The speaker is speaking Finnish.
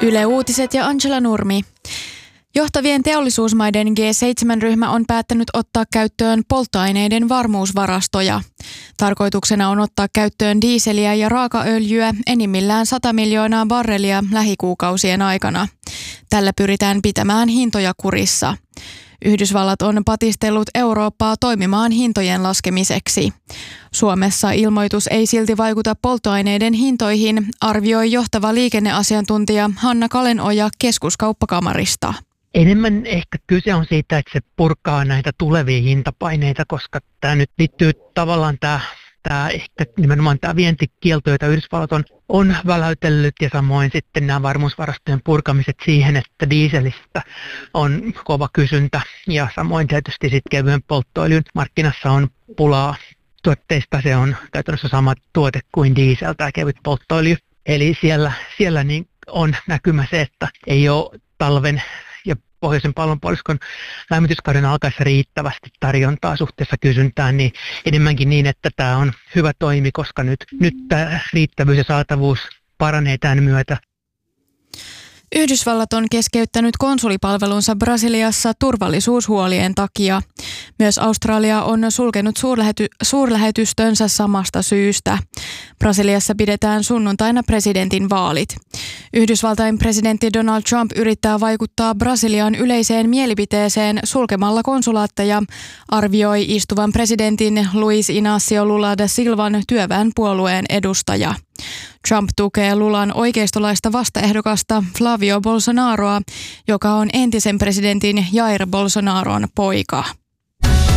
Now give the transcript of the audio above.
Yle Uutiset ja Angela Nurmi. Johtavien teollisuusmaiden G7-ryhmä on päättänyt ottaa käyttöön polttoaineiden varmuusvarastoja. Tarkoituksena on ottaa käyttöön diiseliä ja raakaöljyä enimmillään 100 miljoonaa barrelia lähikuukausien aikana. Tällä pyritään pitämään hintoja kurissa. Yhdysvallat on patistellut Eurooppaa toimimaan hintojen laskemiseksi. Suomessa ilmoitus ei silti vaikuta polttoaineiden hintoihin, arvioi johtava liikenneasiantuntija Hanna Kalenoja Keskuskauppakamarista. Enemmän ehkä kyse on siitä, että se purkaa näitä tulevia hintapaineita, koska tämä nyt liittyy tavallaan ehkä nimenomaan tämä vientikielto, jota Yhdysvallat on väläytellyt, ja samoin sitten nämä varmuusvarastojen purkamiset siihen, että dieselistä on kova kysyntä, ja samoin tietysti sitten kevyen polttoöljyn markkinassa on pulaa tuotteista. Se on käytännössä sama tuote kuin diesel tai kevyt polttoöljy. Eli siellä niin on näkymä se, että ei ole talven ja pohjoisen pallonpuoliskon lämmityskauden alkaessa riittävästi tarjontaa suhteessa kysyntään, niin enemmänkin niin, että tämä on hyvä toimi, koska nyt tämä riittävyys ja saatavuus paranee tämän myötä. Yhdysvallat on keskeyttänyt konsulipalvelunsa Brasiliassa turvallisuushuolien takia. Myös Australia on sulkenut suurlähetystönsä samasta syystä. Brasiliassa pidetään sunnuntaina presidentin vaalit. Yhdysvaltain presidentti Donald Trump yrittää vaikuttaa Brasilian yleiseen mielipiteeseen sulkemalla konsulaatteja, arvioi istuvan presidentin Luiz Inácio Lula da Silvan työväenpuolueen edustaja. Trump tukee Lulan oikeistolaista vastaehdokasta Flavio Bolsonaroa, joka on entisen presidentin Jair Bolsonaron poika.